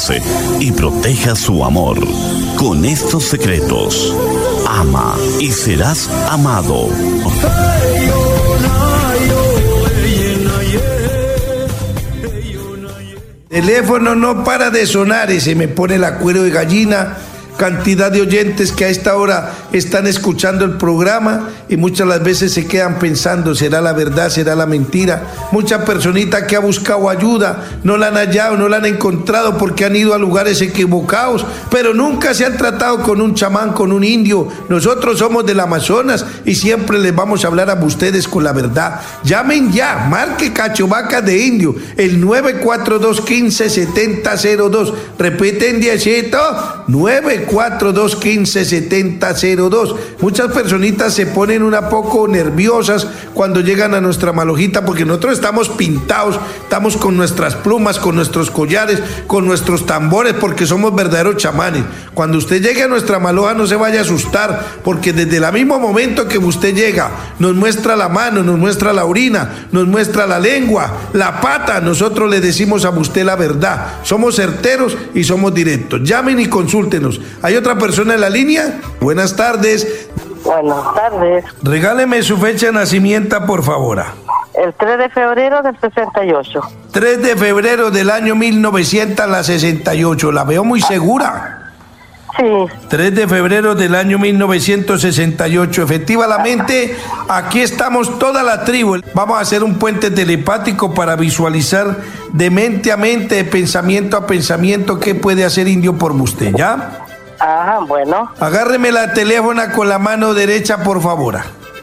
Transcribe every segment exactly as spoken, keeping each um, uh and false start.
y proteja su amor. Con estos secretos, ama y serás amado. El teléfono no para de sonar y se me pone el cuero de gallina. Cantidad de oyentes que a esta hora están escuchando el programa y muchas las veces se quedan pensando, ¿será la verdad, será la mentira? Mucha personita que ha buscado ayuda, no la han hallado, no la han encontrado porque han ido a lugares equivocados, pero nunca se han tratado con un chamán, con un indio. Nosotros somos del Amazonas y siempre les vamos a hablar a ustedes con la verdad. Llamen ya, marque Cachovaca de Indio, el nueve cuatro dos, uno cinco, siete cero cero dos. Repiten diecito, nueve cuatro dos, uno cinco, siete cero cero dos. Muchas personitas se ponen un poco nerviosas cuando llegan a nuestra malojita porque nosotros estamos pintados, estamos con nuestras plumas, con nuestros collares, con nuestros tambores porque somos verdaderos chamanes. Cuando usted llegue a nuestra maloja no se vaya a asustar porque desde el mismo momento que usted llega nos muestra la mano, nos muestra la orina, nos muestra la lengua, la pata, nosotros le decimos a usted la verdad. Somos certeros y somos directos. Llamen y consúltenos. ¿Hay otra persona en la línea? Buenas tardes. Buenas tardes. Regáleme su fecha de nacimiento, por favor. El tres de febrero del sesenta y ocho. tres de febrero del año mil novecientos sesenta y ocho. La veo muy segura. Sí. tres de febrero del año mil novecientos sesenta y ocho. Efectivamente, aquí estamos toda la tribu. Vamos a hacer un puente telepático para visualizar de mente a mente, de pensamiento a pensamiento, qué puede hacer Indio por usted, ¿ya? Ajá, bueno. Agárreme la teléfono con la mano derecha, por favor.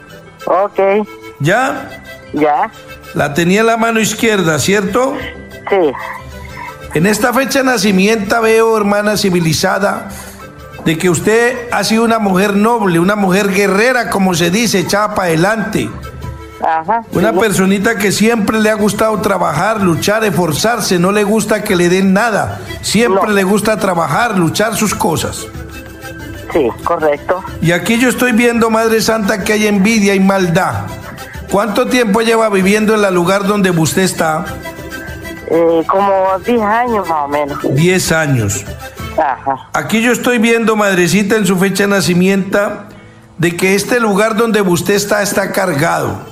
Ok. ¿Ya? Ya. La tenía en la mano izquierda, ¿cierto? Sí. En esta fecha de nacimiento veo, hermana civilizada, de que usted ha sido una mujer noble, una mujer guerrera, como se dice, echada para adelante. Ajá. Una sí. personita que siempre le ha gustado trabajar, luchar, esforzarse, no le gusta que le den nada. Siempre No. le gusta trabajar, luchar sus cosas. Sí, correcto. Y aquí yo estoy viendo, Madre Santa, que hay envidia y maldad. ¿Cuánto tiempo lleva viviendo en el lugar donde usted está? Eh, como diez años más o menos. Diez años. Ajá. Aquí yo estoy viendo, madrecita, en su fecha de nacimiento, de que este lugar donde usted está está cargado.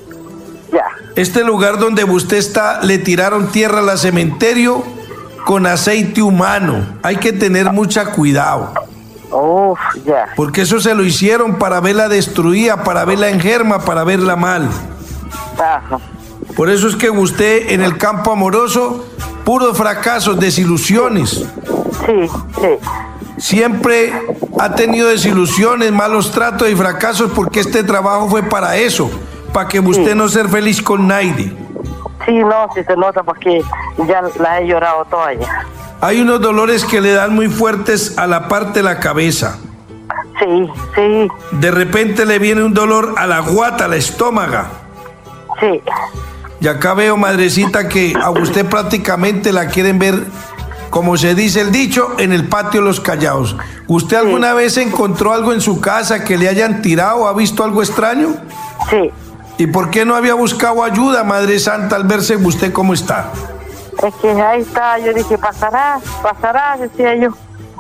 Ya. Este lugar donde usted está le tiraron tierra al cementerio con aceite humano. Hay que tener mucha cuidado. Uf, ya. Porque eso se lo hicieron para verla destruida, para verla enferma, para verla mal. Ajá. Por eso es que usted en el campo amoroso, puros fracasos, desilusiones. Sí, sí. Siempre ha tenido desilusiones, malos tratos y fracasos porque este trabajo fue para eso, para que usted Sí. no sea feliz con nadie. Sí, no, sí se nota porque ya las he llorado todas ya. Hay unos dolores que le dan muy fuertes a la parte de la cabeza. Sí, sí, De repente le viene un dolor a la guata, a la estómago. sí. Y acá veo, madrecita, que a usted prácticamente la quieren ver, como se dice el dicho, en el patio de los callados. ¿Usted alguna Sí. vez encontró algo en su casa que le hayan tirado? ¿Ha visto algo extraño? Sí. ¿Y por qué no había buscado ayuda, Madre Santa, al verse usted cómo está? Es que ahí está, yo dije, pasará, pasará, decía yo.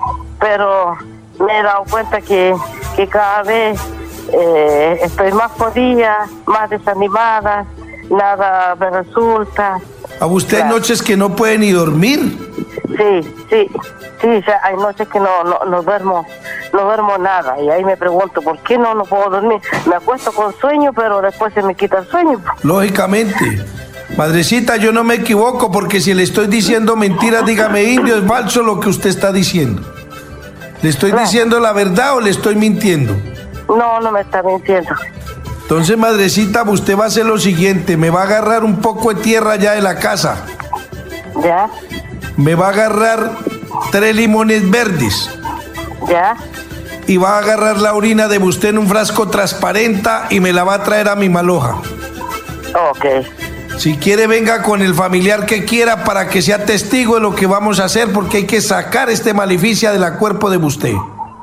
Pero me he dado cuenta que, que cada vez eh, estoy más jodida, más desanimada, nada me resulta. ¿A usted hay Claro. noches que no puede ni dormir? Sí, sí, sí, o sea, hay noches que no, no, no duermo, no duermo nada. Y ahí me pregunto, ¿por qué no, no puedo dormir? Me acuesto con sueño, pero después se me quita el sueño. Lógicamente. Madrecita, yo no me equivoco porque si le estoy diciendo mentiras, dígame, Indio, es falso lo que usted está diciendo. ¿Le estoy Claro. diciendo la verdad o le estoy mintiendo? No, no me está mintiendo. Entonces, madrecita, usted va a hacer lo siguiente, me va a agarrar un poco de tierra ya de la casa, ¿Ya? me va a agarrar tres limones verdes ¿Ya? y va a agarrar la orina de usted en un frasco transparente y me la va a traer a mi maloja. Ok. Si quiere, venga con el familiar que quiera para que sea testigo de lo que vamos a hacer, porque hay que sacar este maleficio del cuerpo de usted.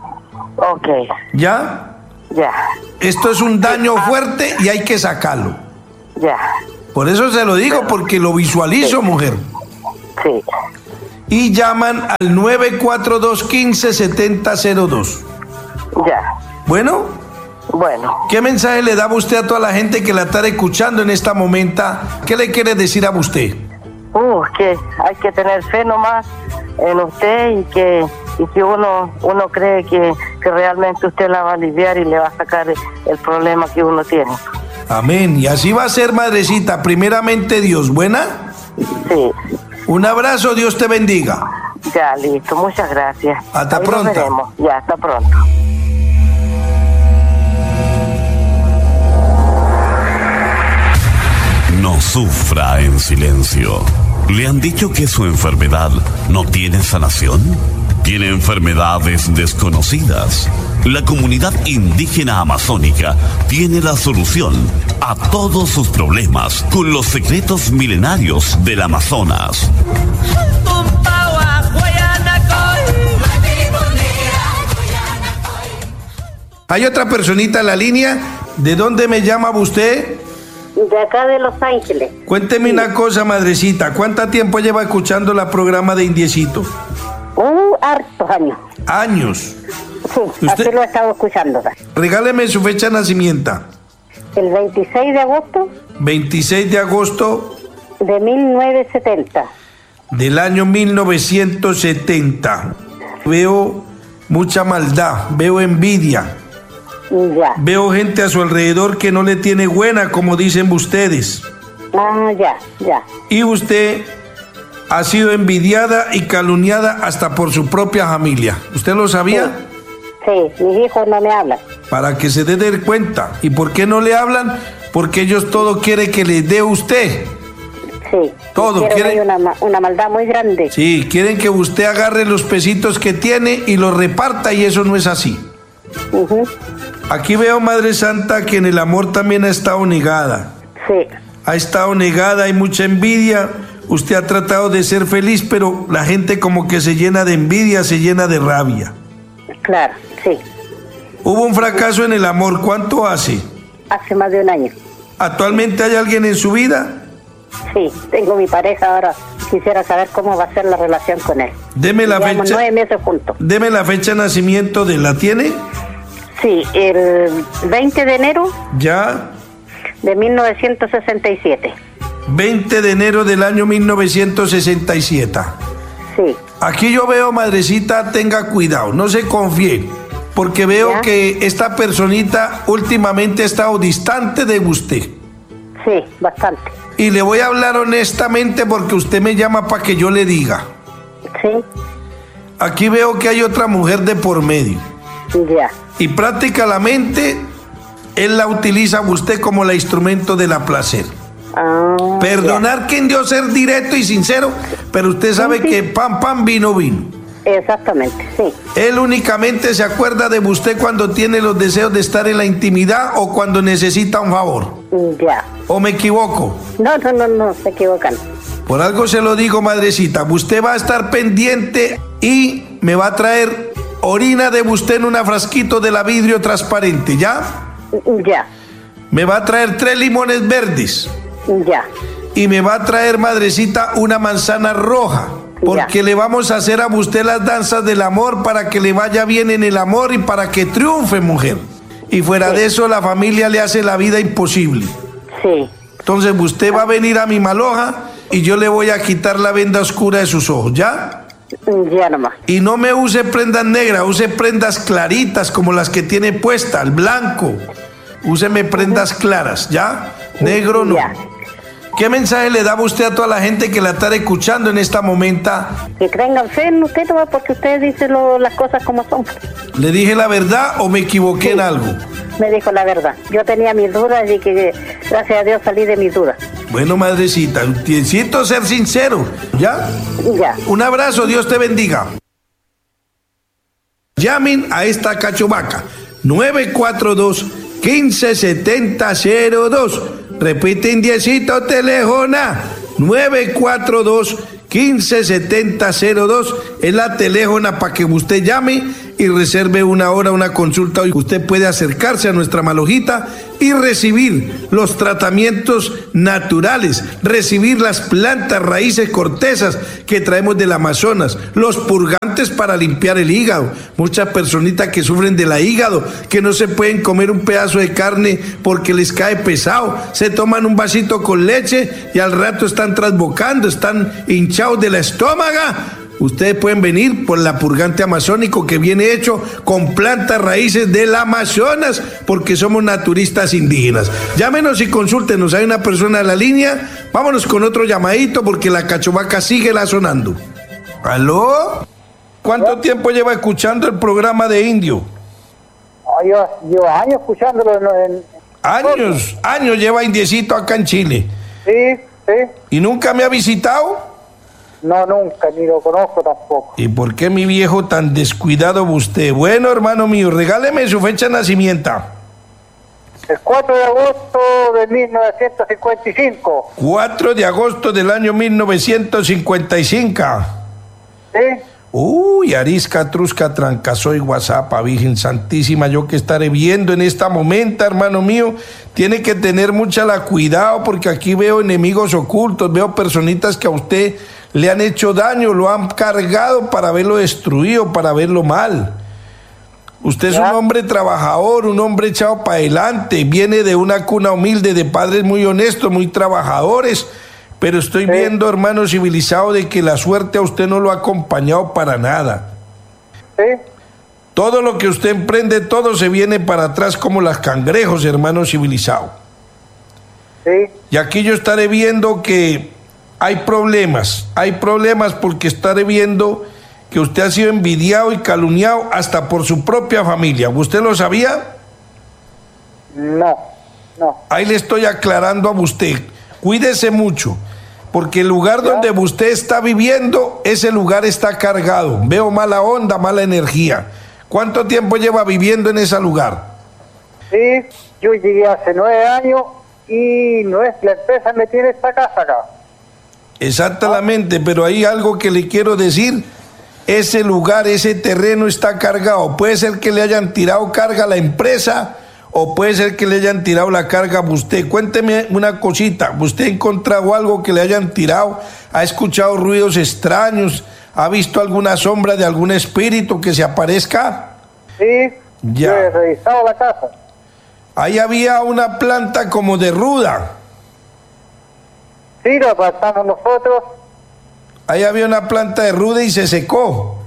Ok. ¿Ya? Ya. Esto es un daño fuerte y hay que sacarlo. Ya. Por eso se lo digo, porque lo visualizo, mujer. Sí. y llaman al nueve cuatro dos, uno cinco, siete cero cero dos. Ya. Bueno. Bueno. ¿Qué mensaje le da usted a toda la gente que la está escuchando en esta momento? ¿Qué le quiere decir a usted? Uh, que hay que tener fe nomás en usted y que y que uno uno cree que, que realmente usted la va a aliviar y le va a sacar el, el problema que uno tiene. Amén. Y así va a ser, madrecita. Primeramente Dios. ¿Buena? Sí. Un abrazo, Dios te bendiga. Ya, listo. Muchas gracias. Hasta Ahí pronto. Nos veremos. Ya, hasta pronto. No sufra en silencio. ¿Le han dicho que su enfermedad no tiene sanación? Tiene enfermedades desconocidas. La comunidad indígena amazónica tiene la solución a todos sus problemas con los secretos milenarios del Amazonas. Hay otra personita en la línea. ¿De dónde me llama usted? De acá de Los Ángeles. Cuénteme sí. una cosa, madrecita. ¿Cuánto tiempo lleva escuchando la programa de Indiecito? Uh, hartos años. ¿Años? Sí, ¿Usted? así lo he estado escuchando. Regáleme su fecha de nacimiento. El veintiséis de agosto. veintiséis de agosto. De mil novecientos setenta. Del año mil novecientos setenta. Veo mucha maldad, veo envidia. Ya. Veo gente a su alrededor que no le tiene buena, como dicen ustedes. Ah, ya, ya. Y usted ha sido envidiada y calumniada hasta por su propia familia. ¿Usted lo sabía? Sí, sí, mis hijos no me hablan. Para que se dé cuenta. ¿Y por qué no le hablan? Porque ellos todo quieren que les dé usted. Sí. Todo quieren. Una, una maldad muy grande. Sí, quieren que usted agarre los pesitos que tiene y los reparta, y eso no es así. Uh-huh. Aquí veo, Madre Santa, que en el amor también ha estado negada. Sí. Ha estado negada, hay mucha envidia. Usted ha tratado de ser feliz, pero la gente como que se llena de envidia, se llena de rabia. Claro, sí. Hubo un fracaso en el amor. ¿Cuánto hace? Hace más de un año. ¿Actualmente hay alguien en su vida? Sí, tengo mi pareja ahora. Quisiera saber cómo va a ser la relación con él. Deme la Llevamos fecha. nueve meses juntos. Deme la fecha de nacimiento de la tiene. Sí, el veinte de enero Ya. de mil novecientos sesenta y siete. veinte de enero del año mil novecientos sesenta y siete. Sí. Aquí yo veo, madrecita, tenga cuidado, no se confíe, porque veo ¿Ya? que esta personita últimamente ha estado distante de usted. Sí, bastante. Y le voy a hablar honestamente porque usted me llama para que yo le diga. Sí. Aquí veo que hay otra mujer de por medio. Ya. Y prácticamente él la utiliza a usted como el instrumento de la placer. Ah, Perdonar que en Dios ser directo y sincero, pero usted sabe Sí, sí. que pan, pan, vino, vino. Exactamente, sí. Él únicamente se acuerda de usted cuando tiene los deseos de estar en la intimidad o cuando necesita un favor. Ya. ¿O me equivoco? No, no, no, no, se equivocan. Por algo se lo digo, madrecita. Usted va a estar pendiente y me va a traer orina de usted en una frasquito de la vidrio transparente, ¿ya? Ya, Me va a traer tres limones verdes. ya. Y me va a traer, madrecita, una manzana roja. Porque Ya. le vamos a hacer a usted las danzas del amor para que le vaya bien en el amor y para que triunfe, mujer. Y fuera Sí. de eso, la familia le hace la vida imposible. Sí. Entonces, usted va a venir a mi maloja y yo le voy a quitar la venda oscura de sus ojos, ¿ya? Ya nomás. Y no me use prendas negras, use prendas claritas como las que tiene puesta, el blanco. Úseme prendas claras, ¿ya? Negro no. Ya. ¿Qué mensaje le daba usted a toda la gente que la está escuchando en esta momenta? Que tengan fe en usted, nomás, porque usted dice lo- las cosas como son. ¿Le dije la verdad o me equivoqué Sí. en algo? Me dijo la verdad. Yo tenía mis dudas y que gracias a Dios salí de mis dudas. Bueno, madrecita, necesito ser sincero, ¿ya? Ya. Un abrazo, Dios te bendiga. Llamen a esta cachovaca, nueve cuatro dos, uno cinco siete cero cero dos. Repite, indiecito, telejona, nueve cuatro dos, uno cinco siete cero cero dos. Es la telejona para que usted llame y reserve una hora, una consulta. Usted puede acercarse a nuestra Malojita y recibir los tratamientos naturales, recibir las plantas, raíces, cortezas que traemos del Amazonas, los purgantes para limpiar el hígado. Muchas personitas que sufren de la hígado, que no se pueden comer un pedazo de carne porque les cae pesado, se toman un vasito con leche y al rato están trasbocando, están hinchados de la estómago. Ustedes pueden venir por la purgante amazónico que viene hecho con plantas raíces del Amazonas, porque somos naturistas indígenas. Llámenos y consúltenos. Hay una persona en la línea. Vámonos con otro llamadito porque la cachovaca sigue la sonando. ¿Aló? ¿Cuánto tiempo lleva escuchando el programa de Indio? Yo llevo años escuchándolo. En, en... Años, años lleva Indiecito acá en Chile. Sí, sí. ¿Y nunca me ha visitado? No, nunca, ni lo conozco tampoco. ¿Y por qué mi viejo tan descuidado usted? Bueno, hermano mío, regáleme su fecha de nacimiento. El cuatro de agosto de mil novecientos cincuenta y cinco. cuatro de agosto del año mil novecientos cincuenta y cinco. ¿Sí? Uy, Arisca, Trusca, Trancasoy, Guasapa, Virgen Santísima, yo que estaré viendo en esta momento, hermano mío, tiene que tener mucha la cuidado porque aquí veo enemigos ocultos, veo personitas que a usted le han hecho daño, lo han cargado para verlo destruido, para verlo mal. Usted es un hombre trabajador, un hombre echado para adelante, viene de una cuna humilde, de padres muy honestos, muy trabajadores, pero estoy sí. viendo, hermano civilizado, de que la suerte a usted no lo ha acompañado para nada. Sí. Todo lo que usted emprende, todo se viene para atrás como las cangrejos, hermano civilizado. Sí. Y aquí yo estaré viendo que hay problemas, hay problemas porque estaré viendo que usted ha sido envidiado y calumniado hasta por su propia familia. ¿Usted lo sabía? No, no. Ahí le estoy aclarando a usted. Cuídese mucho, porque el lugar ¿Ya? donde usted está viviendo, ese lugar está cargado. Veo mala onda, mala energía. ¿Cuánto tiempo lleva viviendo en ese lugar? Sí, yo llegué hace nueve años y no es la empresa me tiene esta casa acá. Exactamente, pero hay algo que le quiero decir. Ese lugar, ese terreno está cargado. Puede ser que le hayan tirado carga a la empresa o puede ser que le hayan tirado la carga a usted. Cuénteme una cosita. ¿Usted ha encontrado algo que le hayan tirado? ¿Ha escuchado ruidos extraños? ¿Ha visto alguna sombra de algún espíritu que se aparezca? Sí, ya. Yo he revisado la casa. Ahí había una planta como de ruda. Sí, lo apartamos nosotros. Ahí había una planta de ruda y se secó.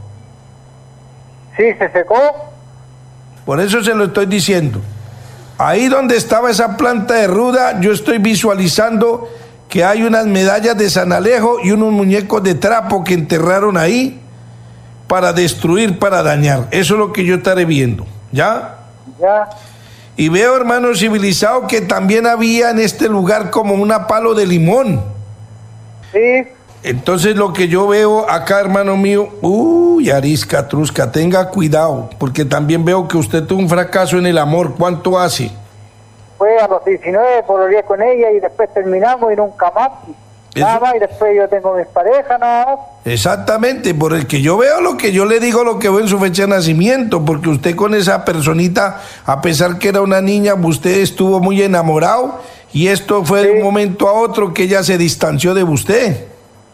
Sí, se secó. Por eso se lo estoy diciendo. Ahí donde estaba esa planta de ruda, yo estoy visualizando que hay unas medallas de San Alejo y unos muñecos de trapo que enterraron ahí para destruir, para dañar. Eso es lo que yo estaré viendo. ¿Ya? Ya. Y veo, hermano civilizado, que también había en este lugar como una palo de limón. Sí. Entonces lo que yo veo acá, hermano mío, uy, Arisca, Trusca, tenga cuidado, porque también veo que usted tuvo un fracaso en el amor. ¿Cuánto hace? Fue a los diecinueve, pololeé con ella y después terminamos y nunca más. Eso... Nada más, y después yo tengo mis parejas, nada más. Exactamente, por el que yo veo lo que yo le digo, lo que veo en su fecha de nacimiento, porque usted con esa personita, a pesar que era una niña, usted estuvo muy enamorado y esto fue sí. de un momento a otro que ella se distanció de usted.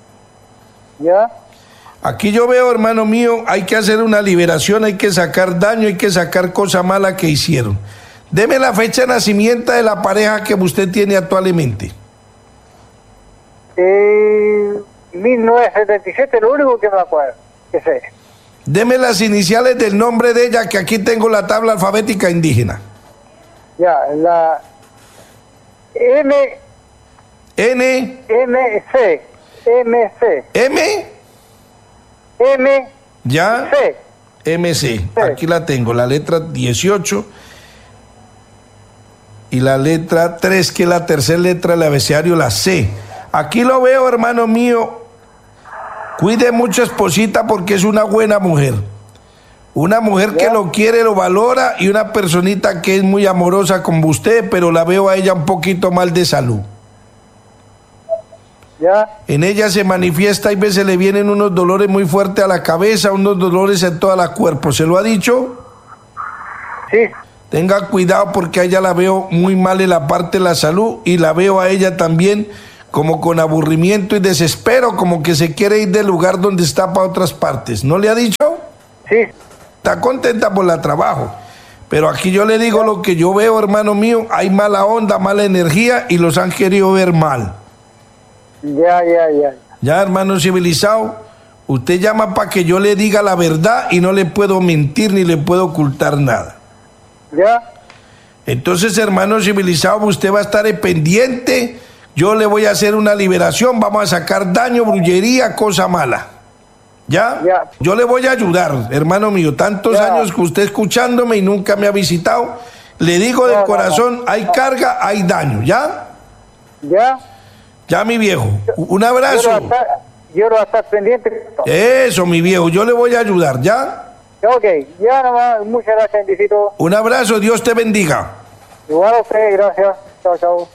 ¿Ya? Aquí yo veo, hermano mío, hay que hacer una liberación, hay que sacar daño, hay que sacar cosa mala que hicieron. Deme la fecha de nacimiento de la pareja que usted tiene actualmente. Eh, mil novecientos setenta y siete, lo único que me acuerdo, que sé. Deme las iniciales del nombre de ella, que aquí tengo la tabla alfabética indígena. Ya, la M... N... M C... M C. M. M. Ya. C. M C. Sí. Aquí la tengo, la letra dieciocho y la letra tres, que es la tercera letra del abecedario, la C. Aquí lo veo, hermano mío. Cuide mucho, esposita, porque es una buena mujer. Una mujer ¿Ya? que lo quiere, lo valora, y una personita que es muy amorosa con usted, pero la veo a ella un poquito mal de salud. ¿Ya? En ella se manifiesta, hay veces le vienen unos dolores muy fuertes a la cabeza, unos dolores en todo el cuerpo. ¿Se lo ha dicho? Sí. Tenga cuidado porque a ella la veo muy mal en la parte de la salud y la veo a ella también como con aburrimiento y desespero, como que se quiere ir del lugar donde está para otras partes. ¿No le ha dicho? Sí. Está contenta por la trabajo. Pero aquí yo le digo lo que yo veo, hermano mío, hay mala onda, mala energía y los han querido ver mal. Ya, ya, ya. Ya, hermano civilizado, usted llama para que yo le diga la verdad y no le puedo mentir ni le puedo ocultar nada. ¿Ya? Entonces, hermano civilizado, usted va a estar pendiente, yo le voy a hacer una liberación, vamos a sacar daño, brujería, cosa mala. ¿Ya? Ya. Yo le voy a ayudar, hermano mío, tantos Ya. años que usted escuchándome y nunca me ha visitado, le digo de No, no, corazón, no. hay carga, hay daño, ¿ya? ¿Ya? Ya, mi viejo, un Yo abrazo. lo voy a estar, yo lo voy a estar pendiente. Eso, mi viejo, yo le voy a ayudar, ¿ya? Ok, ya nomás, muchas gracias, Indicito. Un abrazo, Dios te bendiga. Igual a usted, gracias. Chao, chao.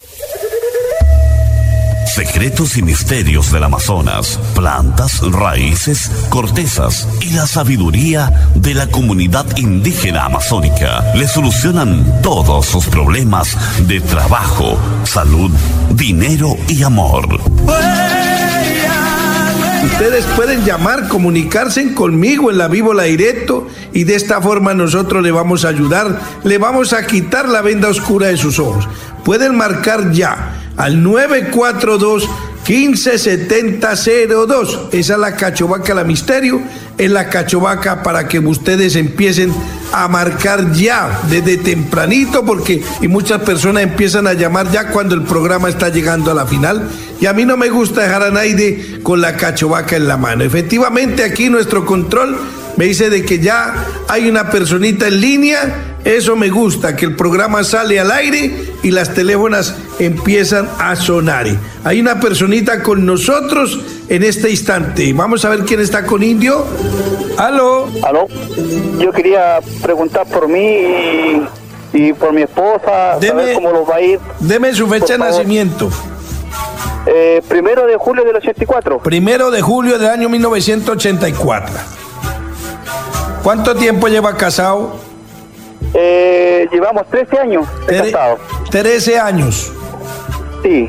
Secretos y misterios del Amazonas, plantas, raíces, cortezas y la sabiduría de la comunidad indígena amazónica le solucionan todos sus problemas de trabajo, salud, dinero y amor. Ustedes pueden llamar, comunicarse conmigo en la Víbola Directo y de esta forma nosotros le vamos a ayudar, le vamos a quitar la venda oscura de sus ojos. Pueden marcar ya al nueve cuatro dos, uno cinco siete cero cero dos. Esa es la cachovaca, la misterio, es la cachovaca para que ustedes empiecen a marcar ya desde tempranito, porque y muchas personas empiezan a llamar ya cuando el programa está llegando a la final, y a mí no me gusta dejar a nadie con la cachovaca en la mano. Efectivamente, aquí nuestro control me dice de que ya hay una personita en línea. Eso me gusta, que el programa sale al aire y las teléfonas empiezan a sonar. Hay una personita con nosotros en este instante. Vamos a ver quién está con Indio. ¿Aló? Aló, yo quería preguntar por mí y, y por mi esposa, Deme- saber cómo los va a ir. Deme su fecha de Por favor. nacimiento. Eh, primero de julio del ochenta y cuatro. Primero de julio del año mil novecientos ochenta y cuatro. ¿Cuánto tiempo lleva casado? Eh, llevamos trece años de Tere- casados. trece años. Sí.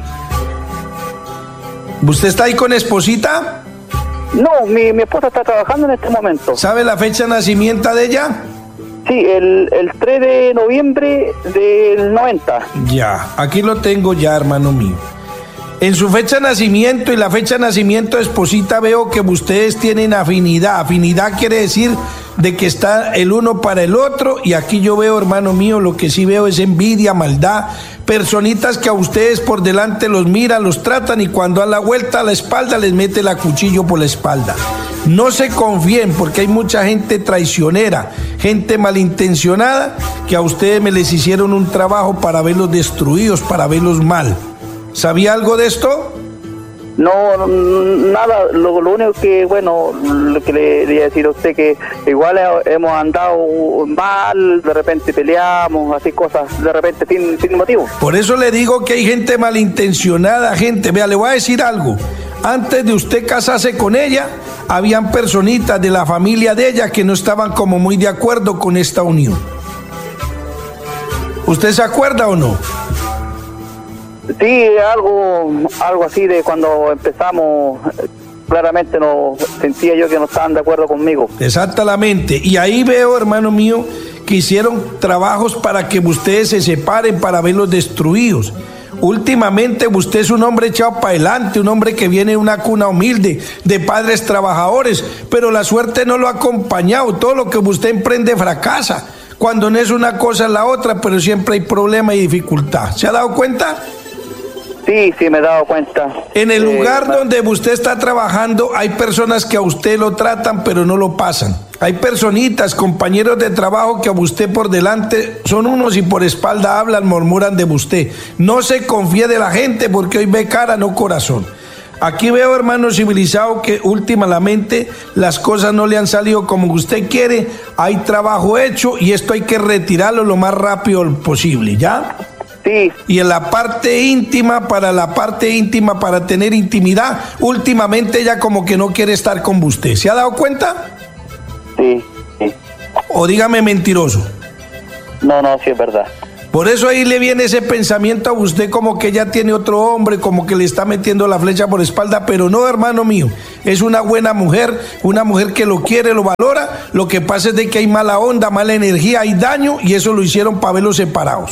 ¿Usted está ahí con esposita? No, mi, mi esposa está trabajando en este momento. ¿Sabe la fecha de nacimiento de ella? Sí, el, el tres de noviembre del noventa. Ya, aquí lo tengo ya, hermano mío. En su fecha de nacimiento y la fecha de nacimiento de esposita veo que ustedes tienen afinidad. Afinidad quiere decir de que está el uno para el otro, y aquí yo veo, hermano mío, lo que sí veo es envidia, maldad, personitas que a ustedes por delante los miran, los tratan, y cuando a la vuelta a la espalda les mete la cuchillo por la espalda. No se confíen, porque hay mucha gente traicionera, gente malintencionada, que a ustedes me les hicieron un trabajo para verlos destruidos, para verlos mal. ¿Sabía algo de esto? No, nada, lo, lo único que, bueno, lo que le quería decir a usted, que igual hemos andado mal, de repente peleamos, así cosas, de repente sin, sin motivo. Por eso le digo que hay gente malintencionada, gente. Vea, le voy a decir algo. Antes de usted casarse con ella, habían personitas de la familia de ella que no estaban como muy de acuerdo con esta unión. ¿Usted se acuerda o no? Sí, algo, algo así de cuando empezamos, claramente no sentía yo que no estaban de acuerdo conmigo. Exactamente. Y ahí veo, hermano mío, que hicieron trabajos para que ustedes se separen, para verlos destruidos. Últimamente usted es un hombre echado para adelante, un hombre que viene de una cuna humilde, de padres trabajadores, pero la suerte no lo ha acompañado. Todo lo que usted emprende fracasa. Cuando no es una cosa es la otra, pero siempre hay problema y dificultad. ¿Se ha dado cuenta? Sí, sí, me he dado cuenta. En el Eh, lugar donde usted está trabajando hay personas que a usted lo tratan pero no lo pasan. Hay personitas, compañeros de trabajo que a usted por delante son unos y por espalda hablan, murmuran de usted. No se confíe de la gente porque hoy ve cara, no corazón. Aquí veo, hermano civilizado, que últimamente las cosas no le han salido como usted quiere. Hay trabajo hecho y esto hay que retirarlo lo más rápido posible, ¿ya? Sí. Y en la parte íntima, para la parte íntima, para tener intimidad, últimamente ella como que no quiere estar con usted. ¿Se ha dado cuenta? Sí, sí. O dígame mentiroso. No, no, sí es verdad. Por eso ahí le viene ese pensamiento a usted como que ella tiene otro hombre, como que le está metiendo la flecha por espalda, pero no, hermano mío, es una buena mujer, una mujer que lo quiere, lo valora. Lo que pasa es de que hay mala onda, mala energía, hay daño, y eso lo hicieron para verlos separados.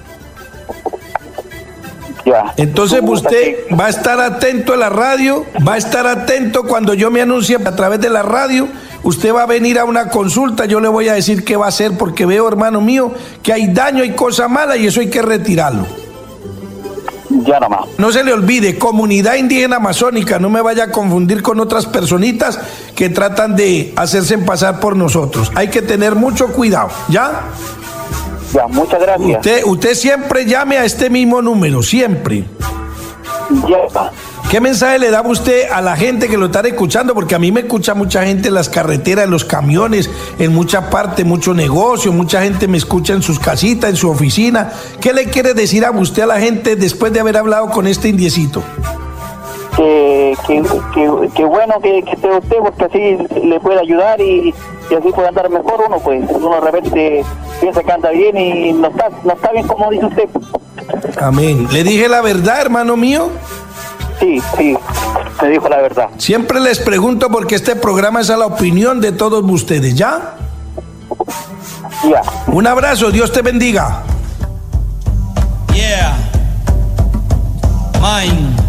Ya. Entonces usted va a estar atento a la radio, va a estar atento cuando yo me anuncie a través de la radio. Usted va a venir a una consulta, yo le voy a decir qué va a hacer, porque veo, hermano mío, que hay daño, hay cosa mala, y eso hay que retirarlo. Ya nomás. No se le olvide, comunidad indígena amazónica, no me vaya a confundir con otras personitas que tratan de hacerse pasar por nosotros. Hay que tener mucho cuidado, ¿ya? Ya, muchas gracias. Usted, usted siempre llame a este mismo número, siempre. Ya. ¿Qué mensaje le da usted a la gente que lo está escuchando? Porque a mí me escucha mucha gente en las carreteras, en los camiones, en mucha parte, mucho negocio, mucha gente me escucha en sus casitas, en su oficina. ¿Qué le quiere decir a usted a la gente después de haber hablado con este indiecito? Que, que, que, que bueno que, que esté usted, porque así le puede ayudar y, y así puede andar mejor uno, pues. Uno de repente piensa que anda bien y no está, no está bien como dice usted. Amén. ¿Le dije la verdad, hermano mío? Sí, sí, me dijo la verdad. Siempre les pregunto porque este programa es a la opinión de todos ustedes, ¿ya? Ya. Un abrazo, Dios te bendiga. Yeah. Mine.